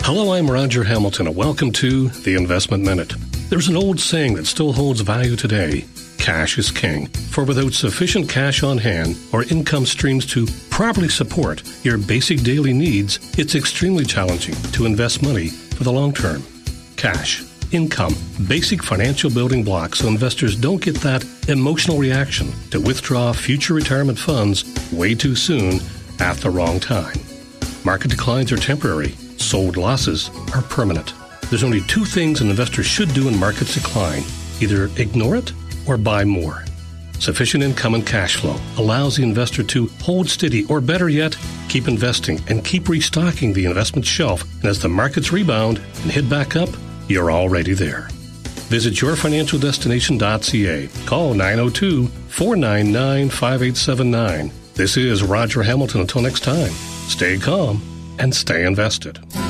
Hello, I'm Roger Hamilton, and welcome to the Investment Minute. There's an old saying that still holds value today. Cash is king. For without sufficient cash on hand or income streams to properly support your basic daily needs, it's extremely challenging to invest money for the long term. Cash, income, basic financial building blocks so investors don't get that emotional reaction to withdraw future retirement funds way too soon at the wrong time. Market declines are temporary. Sold losses are permanent. There's only two things an investor should do when markets decline. Either ignore it or buy more. Sufficient income and cash flow allows the investor to hold steady, or better yet, keep investing and keep restocking the investment shelf. And as the markets rebound and head back up, you're already there. Visit yourfinancialdestination.ca. Call 902-499-5879. This is Roger Hamilton. Until next time, stay calm and stay invested.